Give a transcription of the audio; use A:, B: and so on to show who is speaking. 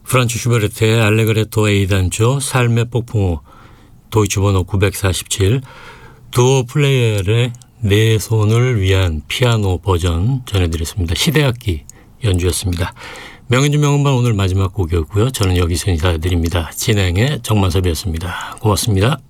A: 프란츠 슈베르트의 알레그레토 A단조 삶의 폭풍우 도이치 번호 947 두오 플레이어의 내 손을 위한 피아노 버전 전해드렸습니다. 시대악기 연주였습니다. 명인주 명음반 오늘 마지막 곡이었고요. 저는 여기서 인사드립니다. 진행의 정만섭이었습니다. 고맙습니다.